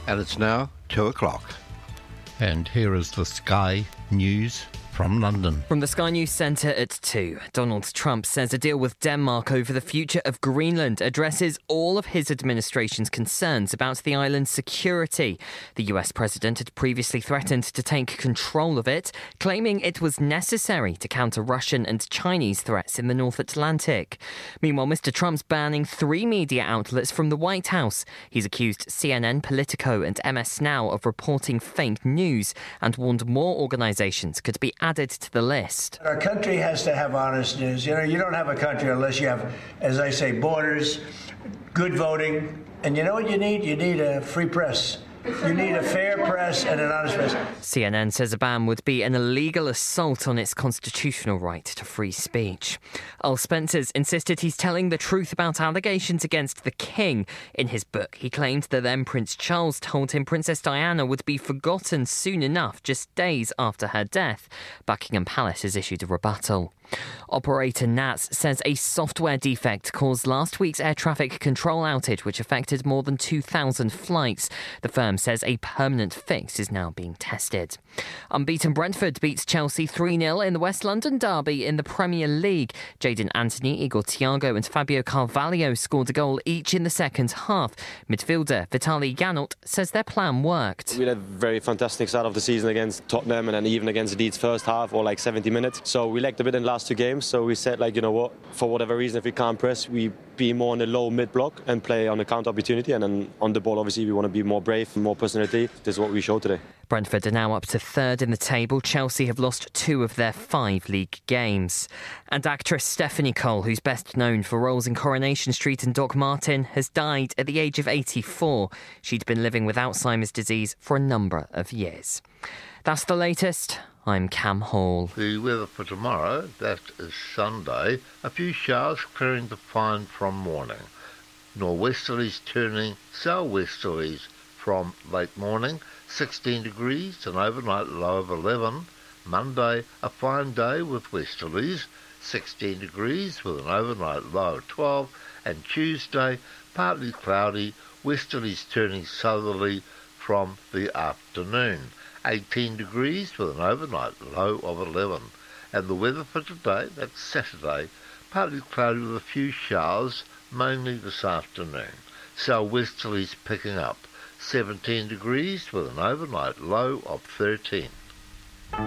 And it's now 2 o'clock. And here is the Sky News from London. From the Sky News Centre at 2, Donald Trump says a deal with Denmark over the future of Greenland addresses all of his administration's concerns about the island's security. The US president had previously threatened to take control of it, claiming it was necessary to counter Russian and Chinese threats in the North Atlantic. Meanwhile, Mr. Trump's banning 3 media outlets from the White House. He's accused CNN, Politico and MS Now of reporting fake news and warned more organisations could be added to the list. Our country has to have honest news. You don't have a country unless you have, as I say, borders, good voting. And you know what you need? You need a free press. You need a fair press and an honest press. CNN says a ban would be an illegal assault on its constitutional right to free speech. Earl Spencer's insisted he's telling the truth about allegations against the King. In his book, he claimed that then Prince Charles told him Princess Diana would be forgotten soon enough, just days after her death. Buckingham Palace has issued a rebuttal. Operator NATS says a software defect caused last week's air traffic control outage, which affected more than 2,000 flights. The firm says a permanent fix is now being tested. Unbeaten Brentford beats Chelsea 3-0 in the West London derby in the Premier League. Jadon Anthony, Igor Thiago and Fabio Carvalho scored a goal each in the second half. Midfielder Vitaly Janot says their plan worked. We had a very fantastic start of the season against Tottenham and then even against Leeds first half or like 70 minutes. So we lacked a bit in the last 2 games. So we said, you know what, for whatever reason, if we can't press, we be more on the low mid block and play on the counter opportunity. And then on the ball, obviously, we want to be more brave, more personality. This is what we showed today. Brentford are now up to 3rd in the table. Chelsea have lost 2 of their 5 league games. And actress Stephanie Cole, who's best known for roles in Coronation Street and Doc Martin, has died at the age of 84. She'd been living with Alzheimer's disease for a number of years. That's the latest. I'm Cam Hall. The weather for tomorrow, that is Sunday, a few showers clearing to fine from morning. Nor'westerlies turning sou'westerlies from late morning, 16 degrees, an overnight low of 11. Monday, a fine day with westerlies, 16 degrees with an overnight low of 12. And Tuesday, partly cloudy, westerlies turning southerly from the afternoon. 18 degrees with an overnight low of 11. And the weather for today, that's Saturday, partly cloudy with a few showers, mainly this afternoon. Sou'westerlies picking up, 17 degrees with an overnight low of 13.